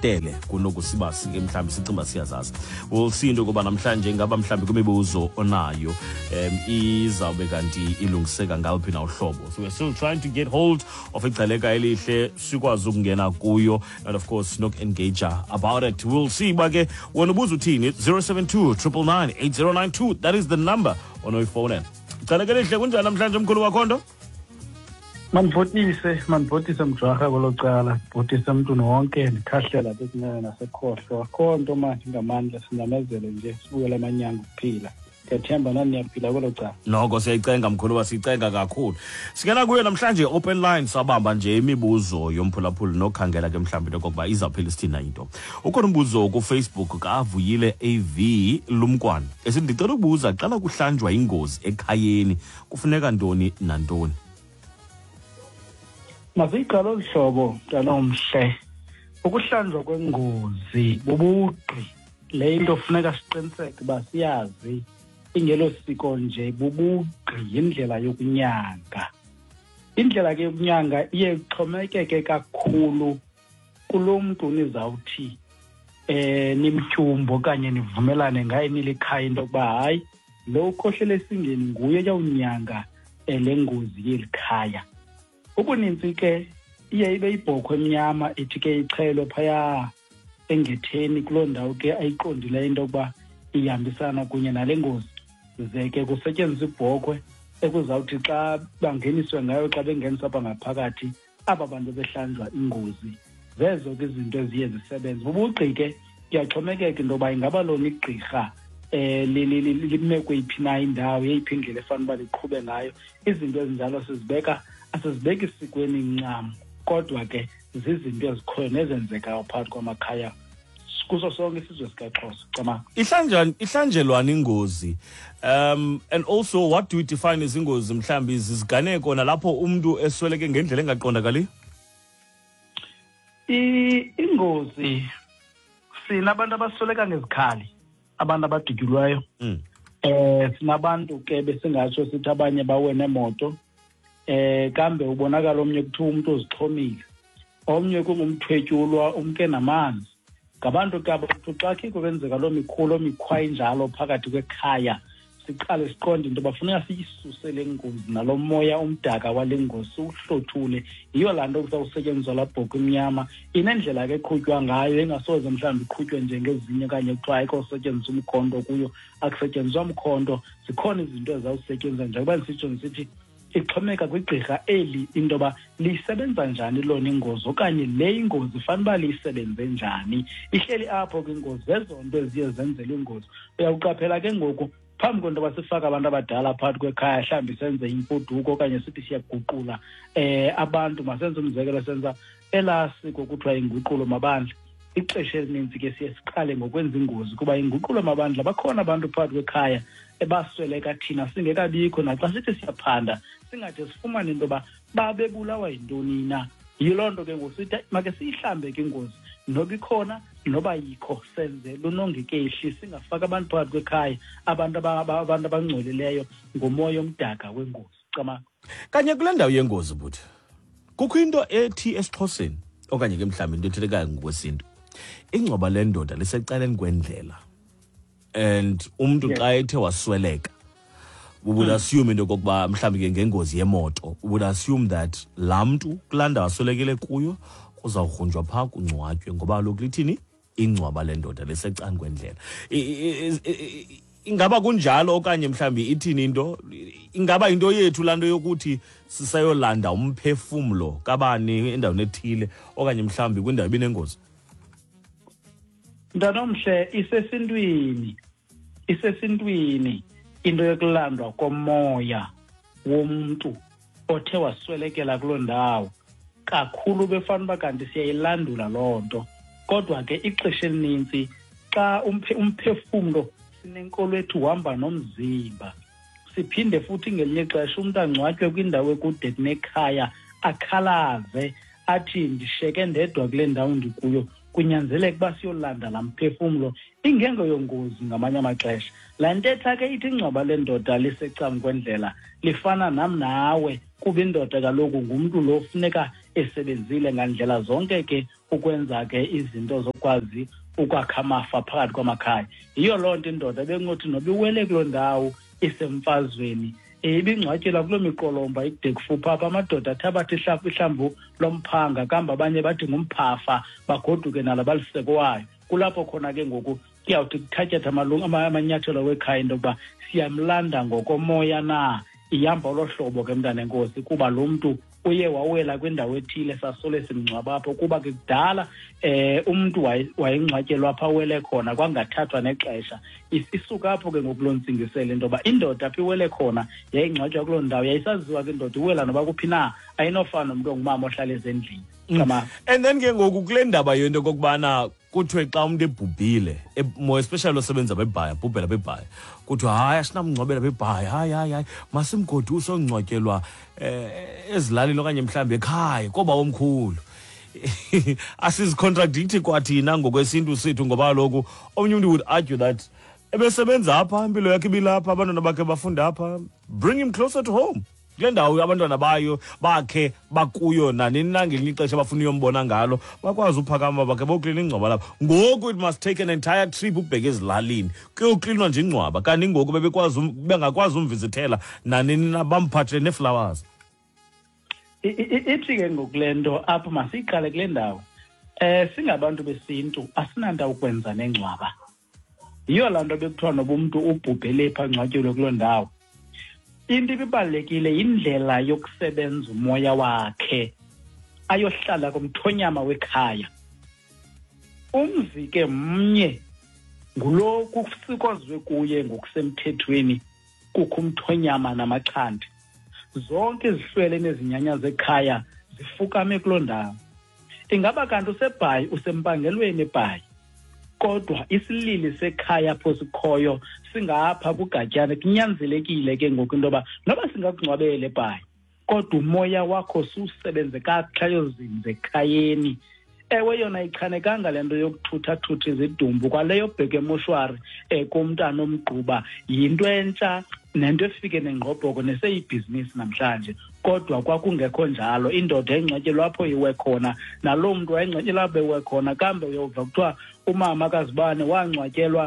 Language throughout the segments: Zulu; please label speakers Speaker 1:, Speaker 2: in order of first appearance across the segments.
Speaker 1: bhetele kunokusiba sike mhlambi sicimba siyazazi. We'll see into kuba namhlanje ngaba mhlambi kwimibuzo onayo izawube kanti ilungiseka ngaliphi na uhlobo. So we're still trying to get hold of igcaleka elihle sikwazi ukungena kuyo and of course engage about it. We'll see bake wena ubuza uthini 072 999 8092. That is the number on our phone. Igcaleka elihle kunjani namhlanje mkhulu wakhondo?
Speaker 2: Manibhotise mjaha kolocala, bhotise umuntu wonke ndikhahlela bekunene nasekhohlo. Akho nto manje ngamandla sinamezele nje sibuyele amanyanga ukuphila. Ndiyathemba nani niyaphila kolocala.
Speaker 1: Noko siyayicenga mkhulu wasicenga kakhulu. Singena kuyo namhlanje open line sabamba nje imibuzo yomphulaphula nokhangela ke mhlambi into kokuba izaphela isithina into. Ukhona umbuzo ku Facebook kaVuyile AV Lumkwane. Esindicela ukubuza qala kuhlanjwa ingozi ekhayeni kufuneka ntoni nantoni?
Speaker 2: Masiqala olhlobo mntanomhle. Ukuhlanjwa kwengozi bubugqi. Le into kufuneka siqiniseke uba siyazi ingelo siko nje bubugqi indlela yokunyanga. Indlela ke yokunyanga iye ixhomekeke kakhulu kulo mntu nizawuthi nimtyumbo okanye nivumelane ngaye nilikhaya into yokuba hayi lo ukhohlele esingeni nguye yawunyanga le ngozi yelikhaya. Ubuninzi ke iye ibe ibhokhwe emnyama ethi ke ixhelwe phaya engetheni kuloo ndawo ke ayiqondile into yokuba ihambisana kunye nale ngozi. Ze ke kusetyenziswa ibhokhwe ekuzawuthi xa bangeniswe ngayo xa bengenisa apha ngaphakathi aba bantu behlanjwa ingozi. Zezo ke izinto eziye zisebenze. Bubugqi ke kuyaxhomekeka into yoba ingaba lona igqirha limekwe yiphi na indawo yeyiphi indlela efanele uba liqhube ngayo. Izinto ezinjalo asizibeki esikweni ncam, kodwa ke zizinto ezikhoyo nezenzekayo phakathi kwamakhaya kuso sonke isizwe sikaXhosa. Cama
Speaker 1: ihlanjelwana ingozi and also what do we define as ingozi mhlambi iziganeko nalapho umuntu esweleke ngendlela engaqondakali?
Speaker 2: Ingozi sinabantu abasweleka ngezikhali, abantu abadutyulweyo. Sinabantu ke besingatsho sithi abanye bawe nemoto kambe ubonakala omnye kuthiwa umuntu ozixhomile, omnye kungumthwetyulwa umke namanzi. Ngabantu ke abathu xa kiko kwenzeka loo mikhwa injalo phakathi kwekhaya siqale siqonde into bafuneka siyisuse le ngozi nalo moya umdaka wale ngozi uhlothule. Yiyo laa nto kusawusetyenziswa laa bhokhwe emnyama. Inendlela ke eqhutywa ngayo engasoze mhlawumbi iqhutywe njengezinye okanye kuthiwa ayikho usetyenziswa umkhonto kuyo. Akusetyenziswa mkhonto, zikhona izinto ezawusetyenziswa njengoba ndisitsho ndisithi ixhomeka kwigqirha eli into yoba lisebenza njani lona ingozi okanye le ingozi fanele uba liyisebenze njani. Ihleli apho kwingozi zezo nto eziye zenzela ingozi. Uyawuqaphela ke ngoku phambi kwento yoba sifake abantu abadala phakathi kwekhaya mhlawumbi senze imfuduko okanye sithi siyaguqula abantu, masenze umzekelo senza elaa siko kuthiwa inguqulo mabandla. Ixesha elininzi ke siye siqale ngokwenza ingozi kuba inguqulo mabandla bakhona abantu phakathi kwekhaya ebasweleka thina singekabikho, naxa sithi siyaphanda singade sifumane into yoba babebulawa yintoni na. Yiloo nto ke ngosithi make siyihlambe ke ingozi noba ikhona noba yikho, senze lunongekehli singafaki abantu phakathi kwekhaya, abantu abangcolileyo ngomoya omdaka wengozi. Cama
Speaker 1: kanye kule ndawo yengozi buthi kukho into ethi esiXhoseni okanye ke mhlawumbi into ethethekayo ngokwesintu, ingcwaba lendoda lisecaleni kwendlela and umuntu xa ethe wasweleka we would assume into kokuba mhlawumbi ke ngengozi yemoto we would assume that laa mntu kulaa ndawo aswelekele kuyo uzawugrunjwa phaa kungcwatywe ngoba kaloku lithini ingcwaba lendoda lisecaleni kwendlela. Ingaba kunjalo okanye mhlawumbi ithini into, ingaba into yethu laa nto yokuthi sisayolanda umphefumlo kabani endaweni ethile okanye mhlawumbi kwindawo ibinengozi?
Speaker 2: Mntanomhle, isesintwini into yokulandwa komoya womntu othe waswelekela kuloo ndawo. Kakhulu befanele uba kanti siyayilandula loo nto, kodwa ke ixesha elinintsi xa umphefumlo sinenkolo ethu uhamba nomzimba. Siphinde futhi ngelinye ixesha umntu angcwatywe kwindawo ekude kunekhaya akhalaze athi ndishiyeke ndedwa kule ndawo ndikuyo, kunyanzeleka uba siyolanda laa mphefumlo ingengeyongozi ngamanye amaxesha. Laa ntetha ke ithi ingcwaba lendoda lisecam kwendlela lifana nam nawe, kuba indoda kaloku ngumntu lo funeka esebenzile ngandlela zonke ke ukwenza ke izinto zokwazi ukwakha amafa phakathi kwamakhaya. Yiyo loo nto indoda bengothi nobiwele kuloo ndawo isemfazweni ibingcwatyelwa kuloo miqolomba ikude kufupha apha amadoda athabathe ihlamvu lomphanga kambe abanye bathi ngumphafa bagoduke nala baliseko wayo. Kulapho khona ke ngoku kuyawuthi kuthatyatha amanyathelo wekhaya into yokuba siyamlanda ngokomoya na. Ihamba olo hlobo ke mntana enkosi kuba lo mntu uye wawela kwindawo ethile sasole simngcwaba apho kuba ke kudala umuntu wayengcwatyelwa apha wele khona kwangathathwa nexesha. Isuka apho ke ngokulonsingisela into yoba indoda apha iwele khona yayingcwatywa kuloo ndawo yayisaziwa ke indoda uwela noba kuphi na ayinofana nomntu ongumama ohlala ezendlini.
Speaker 1: And then ke ngoku kule ndaba yento kokubana kuthiwe xa umuntu ebhubhile more especially osebenza bebhaya bhubhela bebhaya kuthiwa hayi asinamngcwabela bebhaya hayi masimgoduse ongcwatyelwa ezilalini okanye mhlawumbi ekhaya koba omkhulu. Asizicontradicti kwathina ngokwesintu sethu ngoba kaloku omnye umuntu would argue that ebesebenza apha impilo yakhe ibilapha abantwana bakhe bafunda apha, bring him closer to home. Kule ndawo abantwana bayo bakhe bakuyo nanini na ngelinye ixesha bafuna uyombona ngalo bakwazi uphakama bakhe boklina ingcwaba lapho. Ngoku it must take an entire trip ukubheka ezilalini kuyoklinwa nje ingcwaba kanti ngoku bengakwazi umvisithela nanini na bamphathele neeflowers.
Speaker 2: Ithi ke ngokule nto apho masiyiqale kule ndawo singabantu besintu asinanto ukwenza nengcwaba. Yiyo laa nto bekuthiwa noba umntu ubhubhele phaa ngcwatyelwe kuloo ndawo. Into ibibalulekile yindlela yokusebenza umoya wakhe ayohlala kumthonyama wekhaya. Umzi ke mnye ngulo kusikozwe kuye ngokusemthethweni kukho umthonyama namaxhanti. Zonke izihlwele nezinyanya zekhaya zifukame kuloo ndawo. Ingaba kanti usebhayi usempangelweni ebhayi kodwa isilili sekhaya apho sikhoyo singapha kugatyana kunyanzelekile ke ngoku into yoba noba singakungcwabele ebhayi kodwa umoya wakho susebenze kakuhle yozinze ekhayeni. Ewe yona ichanekanga le nto yokuthutha izidumbu kwaleyo bheke emoshwari komntana omgquba yinto entsha nento efike nengqobhoko neseyibhizinisi namhlanje kodwa kwakungekho njalo. Indoda engcwatyelwa apho iwe khona naloo mntu wayengcwatyelwa apho iwe khona kambe uyova kuthiwa umama kazibane wangcwatyelwa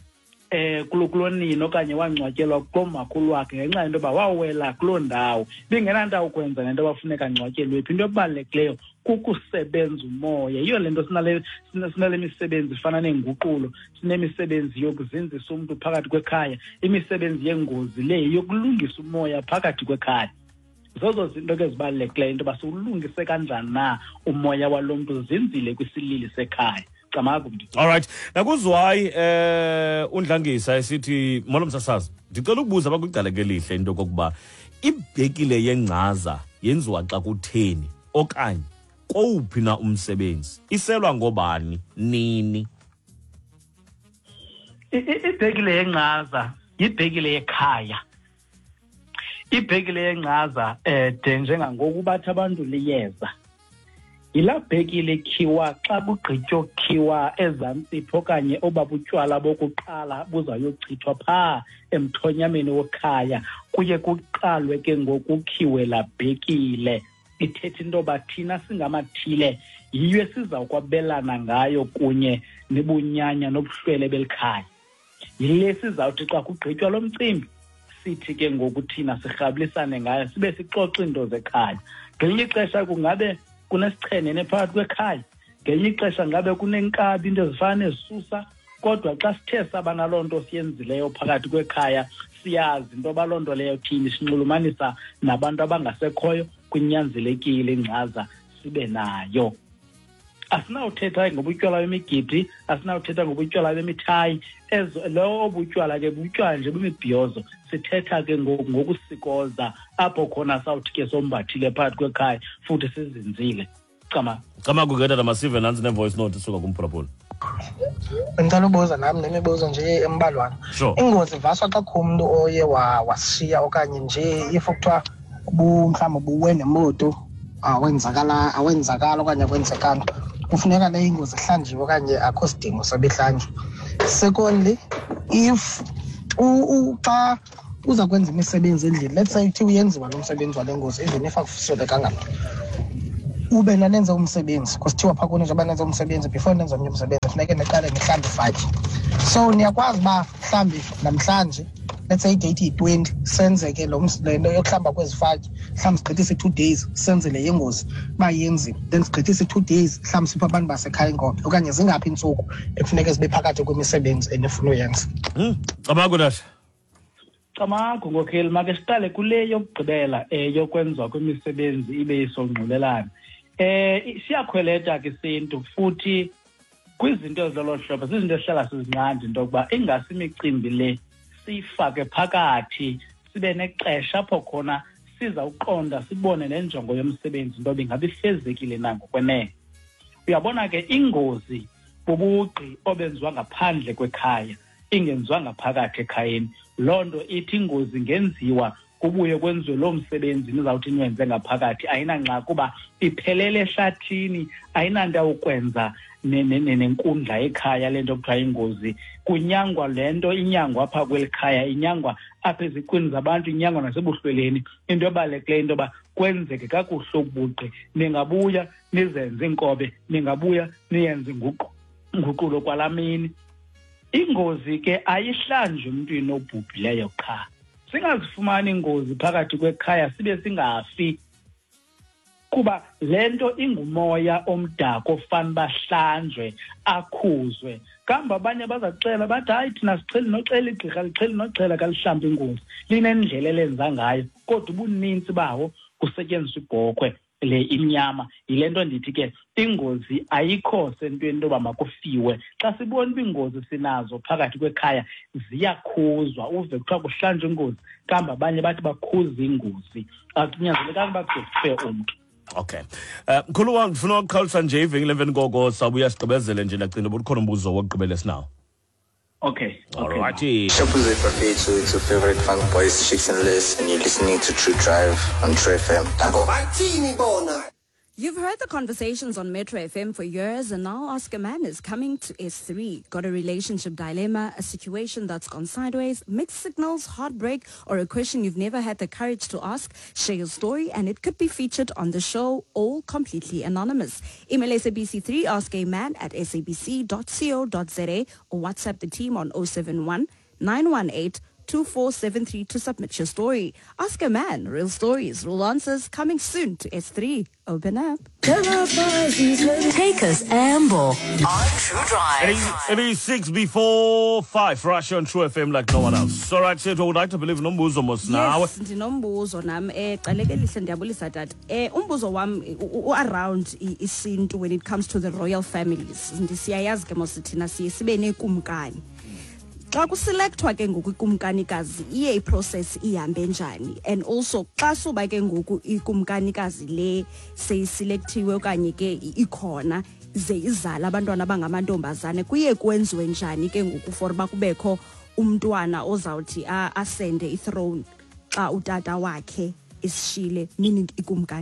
Speaker 2: kulonini okanye wangcwatyelwa kulomakhulu wakhe ngenxa yento yoba wawela kuloo ndawo bingenanto ukwenza nento bafuneka ngcwatyelwe phi. Into ebalulekileyo kukusebenza umoya. Yiyo le nto sinale misebenzi ifana neenguqulo, sinemisebenzi yokuzinzisa umntu phakathi kwekhaya, imisebenzi yengozi le yokulungisa umoya phakathi kwekhaya. Zozo zinto ke zibalulekileyo into yoba siwulungise kanjani na umoya walo mntu zinzile kwisilili sekhaya.
Speaker 1: All right. Nakuzwayi uNdlangisa esithi molo msasazi. Ndicela ukubuza bakwicaleke lihle into kokuba ibhekile yengcaza yenziwa xa kutheni okanye kowuphi na umsebenzi iselwa ngobani nini?
Speaker 2: Ibhekile yengcaza yibhekile yekhaya. Ibhekile yengcaza njengangoku bathi abantu liyeza. Yilaa bhekile khiwa xa bugqitywa khiwa ezantsipho okanye obabutywala bokuqala buzayochithwa phaa emthonyameni wekhaya kuye kuqalwe ke ngokukhiwe laa bhekile. Ithetha into yoba thina singamathile yiyo esizawukwabelana ngayo kunye nebunyanya nobuhlwele belikhaya. Yile sizawuthi xa kugqitywa lo mcimbi sithi ke ngoku thina sirhabulisane ngayo sibe sixoxa into zekhaya. Ngelinye ixesha kungabe kunesichene nephakathi kwekhaya, ngelinye ixesha ngabe kunenkabi into ezifana nezisusa kodwa xa sithe saba naloo nto siyenzileyo phakathi kwekhaya siyazi into yoba loo nto leyo thini sinxulumanisa nabantu abangasekhoyo kunyanzelekile ingcaza sibe nayo. Asinawuthetha ngobutywala bemigidi, asinawuthetha ngobutywala bemithayi, lo obutywala ke butywala nje bemibhiyozo. Sithetha ke ngokusikoza apho khona sawuthi ke sombathile phakathi kwekhaya futhi sizinzile.
Speaker 1: Cama kugeda masive nansi ne-voice note suka kumphulaphula.
Speaker 3: Ngicela ubuza nami nemibuzo nje embalwana. Ingozi ivaswa xa kho umuntu oye wasishiya okanye nje if kuthiwa mhlawumbe buwe nemoto awenzakala okanye akwenzekanga kufuneka le ingozi ihlanjiwe okanye akho sidingo sobe ihlanjwe. Secondly, if xa uza kwenza imisebenzi endlini, let's say uthi uyenziwa lo msebenzi wale ngozi even if akusolekanga ube nanenza umsebenzi kusithiwa pha kuni nje abanenza umsebenzi before nenza omnye umsebenzi kufuneka niqale nihlambe ifaki. So niyakwazi uba mhlambi namhlanje let's say date yi-20 senzeke lento yokuhlamba kwezifaki mhlawumbi sigqithise 2 days senze le yengozi uba yenziwe, then sigqithise 2 days mhlawumbi sipha abantu basekhaya inkobe okanye zingaphi iintsuku ekufuneka zibe phakathi kwemisebenzi enifuna uyenza.
Speaker 1: Camakho Dasha.
Speaker 2: Camakho ngokheli make siqale kule yokugqibela yokwenziwa kwemisebenzi ibe isongqulelana. Siyakhweleta ke isintu futhi kwizinto ezilolo hlobo zizinto esihlala sizinqanda into yokuba ingasi imicimbi le siyifake phakathi sibe nexesha apho khona siza uqonda sibone nenjongo yomsebenzi into bingabe ifezekile na ngokwenene. Uyabona ke ingozi bubugqi obenziwa ngaphandle kwekhaya ingenziwa ngaphakathi ekhayeni. Loo nto ithi ingozi ngenziwa kubuye kwenziwe lo msebenzi nizawuthi niwenze ngaphakathi ayinangxaki kuba iphelele ehlathini ayinanto yokwenza nenkundla ekhaya lento kuthiwa ingozi. Kunyangwa lento inyangwa apha kwelikhaya, inyangwa apha eziqwini zabantu, inyangwa nasebuhlweleni. Into ebalulekileyo into yoba kwenzeke kakuhle ubugqi, ningabuya nizenze inkobe, ningabuya niyenze nguqulo kwalamini. Ingozi ke ayihlanjwe emntwini obhubhileyo qha. Singazifumani ingozi phakathi kwekhaya sibe singafi kuba lento ingumoya omdako ofana bahlanjwe akhuzwe. Kambe abanye bazacela bathi hayi thina sicheli noxela igqirha licheli noxela kalihlambe ingozi linendlela elenza ngayo kodwa ubuninzi bawo kusetyenziswa ibhokhwe le imnyama. Yilento ndithi ke ingozi ayikho sentweni into yoba makufiwe. Xa sibona uba ingozi sinazo phakathi kwekhaya ziyakhuzwa uve kuthiwa kuhlanjwe ingozi kambe abanye bathi bakhuze ingozi akunyanzelekanga bakufe umntu.
Speaker 1: Okay. Mkhulu wam ndifuna ukuqalisa nje ivengile emveni koko sabuya sigqibezele nje ndagcina uba ukhona umbuzo wokugqibela esinawo.
Speaker 2: Okay.
Speaker 1: Alrighty.
Speaker 4: Shabuze Papethu, it's your favorite funk boys, Chicks and Liz, and you're listening to True Drive on True FM.
Speaker 5: You've heard the conversations on Metro FM for years, and now Ask a Man is coming to S3. Got a relationship dilemma, a situation that's gone sideways, mixed signals, heartbreak, or a question you've never had the courage to ask? Share your story, and it could be featured on the show, all completely anonymous. Email SABC3 askaman@sabc.co.za or WhatsApp the team on 071 918 2473 to submit your story. Ask a Man, real stories, real answers, coming soon to S3. Open up.
Speaker 6: Take us amble on True Drive.
Speaker 1: It is 5:06 Russia on True FM like no one else. All right, so I would like to believe nombuzo mos now.
Speaker 5: Yes, ndinombuzo nam qaleke lihle ndiyabulisa tata. Umbuzo wam around isintu when it comes to the royal families. Ndisiyayazi ke mos thina sibe nekumkani. Xa kuselectwa ke ngoku ikumkanikazi iye iprocess ihambe njani, and also xa suba ke ngoku ikumkanikazi le seyiselectiwe okanye ke ikhona ze izala abantwana abangamantombazane kuye kwenziwe njani ke ngoku for ba kubekho umntwana ozawuthi asende ithrone xa utata wakhe isishile, meaning ikumkani.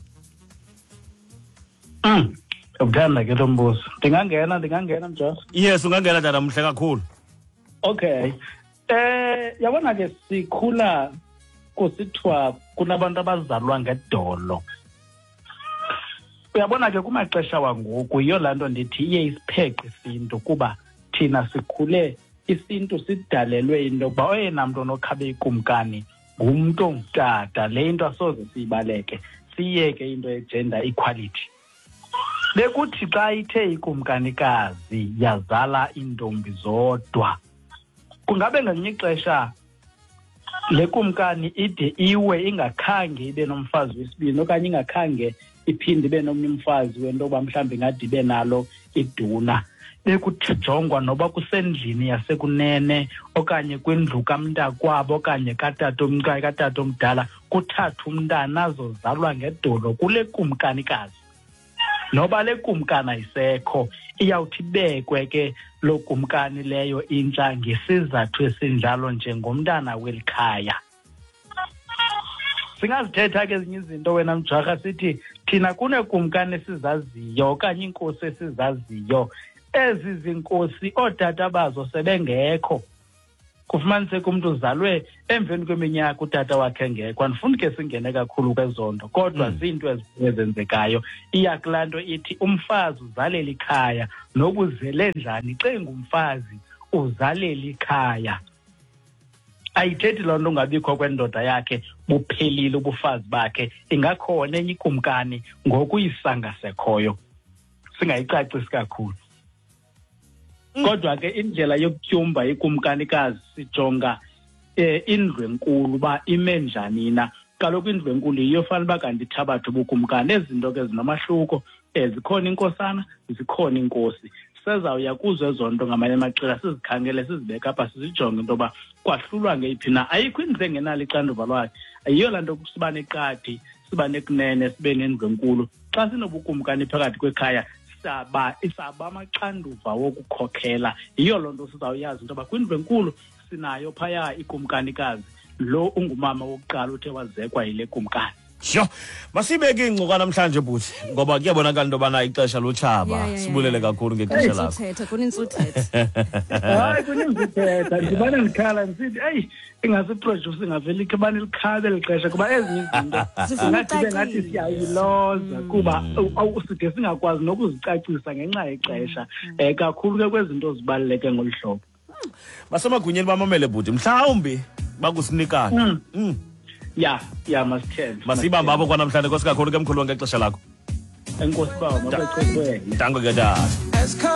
Speaker 2: Ukuthanda ke lo mbuzo. Ndingangena mjasi.
Speaker 1: Yes, ungangena tata mhle kakhulu.
Speaker 2: Okay. Yabona ke sikhula kusithiwa kunabantu abazalwa ngedolo. Uyabona ke kumaxesha wangoku yiyo laa nto ndithi iye isipheqe isintu kuba thina sikhule isintu sidalelwe into yokuba oyena mntu onokhabe ikumkani ngumntu ongutata. Le into asoze siyibaleke, siyeke into ye-gender equality. Bekuthi xa ithe ikumkanikazi yazala iintombi zodwa, kungabe ngelinye ixesha le kumkani ide iwe ingakhange ibe nomfazi wesibini okanye ingakhange iphinde ibe nomnye umfazi wento yoba mhlawumbi ingade ibe nalo iduna. Bekujongwa noba kusendlini yasekunene okanye kwindlu kamntakwabo okanye katata omdala kuthathwa umntana azozalwa ngedolo kule kumkanikazi. Noba le kumkani ayisekho iyawuthi ibekwe ke lo kumkani leyo intsha ngesizathu esinjalo njengomntana welikhaya. Singazithetha ke ezinye izinto wena mjarha sithi thina kunekumkani esizaziyo okanye inkosi esizaziyo. Ezi zinkosi ootata bazo sebengekho. kufumaniseka umuntu uzalwe emveni kweminyaka utata wakhe engekho. Andifuni ke singene kakhulu kwezonto, kodwa zinto ezenzekayo. Iya kulaa nto ithi umfazi uzalela ikhaya, noba uzele njani cenga umfazi uzalela ikhaya. Ayithethi loo nto ungabikho kwendoda yakhe buphelile ubufazi bakhe, ingakhona enye ikumkani ngoku isanga sekhoyo, singayicacisi kakhulu. Kodwa ke indlela yokutyumba ikumkanikazi sijonga indlu enkulu uba ime njani na. Kaloku indlu enkulu yiyo fanele uba kanti ithabatha ubukumkani. Ezi zinto ke zinomahluko, zikhona inkosana, zikhona inkosi. Sezawuya kuzo ezo nto ngamanye amaqela, sizikhangele, sizibeke apha, sizijonge into yoba kwahlulwa ngeyiphi na. Ayikho indlu engenalo ixanduva lwayo. Yiyo laa nto siba neqadi, siba nekunene, sibe nendlu enkulu. Xa sinobukumkani phakathi kwekhaya isaba amaxanduva wokukhokhela. Yiyo loo nto sizawuyazi into yoba kwindlu enkulu sinayo phaya ikumkanikazi, lo ungumama wokuqala uthe wazekwa yile kumkani.
Speaker 1: Sho, masibeke ingcuka namhlanje bhuti, ngoba kuyabonakala into yobana ixesha lotshaba. Sibulele kakhulu ngexesha lakho.
Speaker 5: Kunintsuthetha.
Speaker 2: Hayi, kunintsuthetha. Ndibana ndikhala ndisithi, eyi, ingasiproduce ingaveli ke bani likhabe lixesha kuba ezinye izinto ngathi siyayiloza kuba awuside singakwazi nokuzicacisa ngenxa yexesha. Kakhulu ke kwezinto zibaluleke ngolu hlobo.
Speaker 1: Basemagunyeni bamamele bhuti, mhlawumbi bakusinikana.
Speaker 2: Ya masithembe.
Speaker 1: Masibamba apho kwanamhlanje, Nkosi kakhulu ke mkhulu ngexesha lakho.
Speaker 2: Enkosi bawo, mabexeswe.
Speaker 1: Dango ke tata.